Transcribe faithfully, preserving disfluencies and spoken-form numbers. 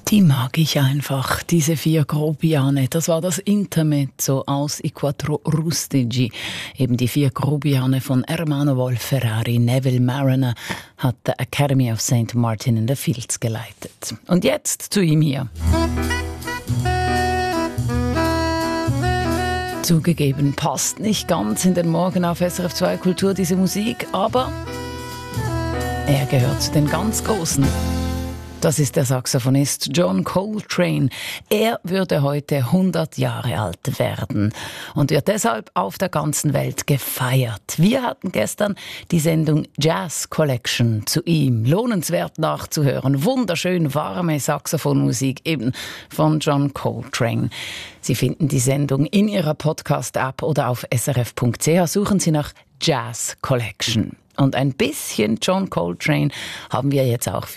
Die mag ich einfach, diese vier Grobiane. Das war das Intermezzo aus I Quattro Rustici. Eben die vier Grobiane von Ermanno Wolf-Ferrari. Neville Marriner hat die Academy of Saint Martin in the Fields geleitet. Und jetzt zu ihm hier. Zugegeben, passt nicht ganz in den Morgen auf S R F zwei Kultur diese Musik, aber er gehört zu den ganz Großen. Das ist der Saxophonist John Coltrane. Er würde heute hundert Jahre alt werden und wird deshalb auf der ganzen Welt gefeiert. Wir hatten gestern die Sendung Jazz Collection zu ihm. Lohnenswert nachzuhören. Wunderschön warme Saxophonmusik eben von John Coltrane. Sie finden die Sendung in Ihrer Podcast-App oder auf s r f punkt c h. Suchen Sie nach Jazz Collection. Und ein bisschen John Coltrane haben wir jetzt auch für